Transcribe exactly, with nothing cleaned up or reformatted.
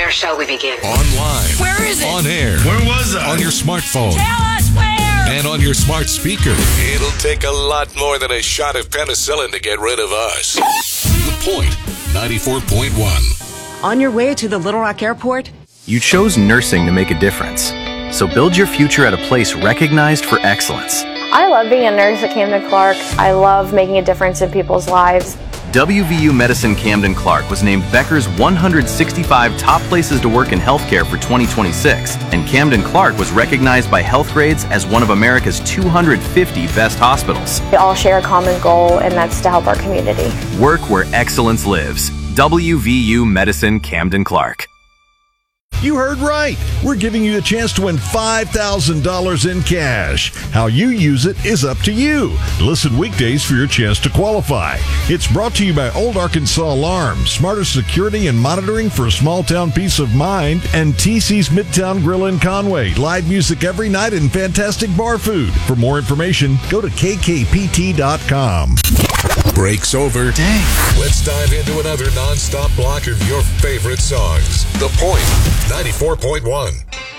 Where shall we begin? Online. Where is it? On air. Where was I? On your smartphone. Tell us where! And on your smart speaker. It'll take a lot more than a shot of penicillin to get rid of us. The Point, ninety-four point one. On your way to the Little Rock Airport? You chose nursing to make a difference. So build your future at a place recognized for excellence. I love being a nurse at Camden Clark. I love making a difference in people's lives. W V U Medicine Camden Clark was named Becker's one hundred sixty-five top places to work in healthcare for twenty twenty-six, and Camden Clark was recognized by Healthgrades as one of America's two hundred fifty best hospitals. We all share a common goal, and that's to help our community. Work where excellence lives. W V U Medicine Camden Clark. You heard right. We're giving you a chance to win five thousand dollars in cash. How you use it is up to you. Listen weekdays for your chance to qualify. It's brought to you by Old Arkansas Alarm, smarter security and monitoring for a small town peace of mind, and T C's Midtown Grill in Conway. Live music every night and fantastic bar food. For more information, go to K K P T dot com. Break's over. Dang. Let's dive into another non-stop block of your favorite songs. The Point, ninety-four point one.